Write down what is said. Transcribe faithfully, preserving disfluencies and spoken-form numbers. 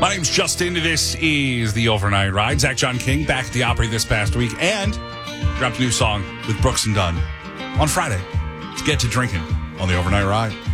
My name's Justin. This is the Overnight Ride. Zach John King back at the Opry this past week and dropped a new song with Brooks and Dunn on Friday to get to drinking on the Overnight Ride.